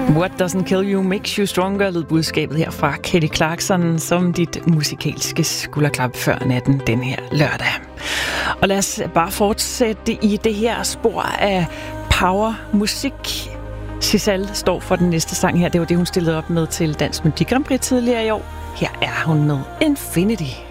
What doesn't kill you makes you stronger, lød budskabet her fra Kelly Clarkson som dit musikalske skulderklap før natten den her lørdag. Og lad os bare fortsætte i det her spor af power-musik. Sissal står for den næste sang her. Det var det, hun stillede op med til Dansk Melodi Grand Prix tidligere i år. Her er hun med Infinity.